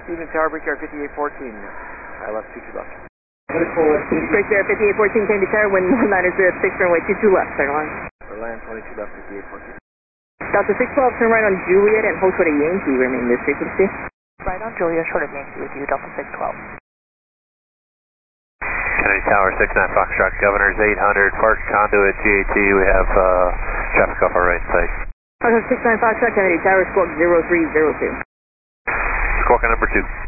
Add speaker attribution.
Speaker 1: Evening Tower, Brickyard 5814. I left 22 left.
Speaker 2: Brickyard 5814, Kennedy Tower, wind 1906, runway 22 left, center line.
Speaker 1: For land 22 left, 5814.
Speaker 2: Delta 612, turn right on Juliet and hold short of Yankee, remain this frequency.
Speaker 3: Right on Juliet, short of Yankee with you, Delta 612.
Speaker 4: Kennedy Tower, 69 Foxtrot, Governor's 800, Park Conduit, GAT, we have traffic off our right side.
Speaker 2: Foxtrot 69 Foxtrot, Kennedy Tower, squawk 0302.
Speaker 4: Squawk number 2.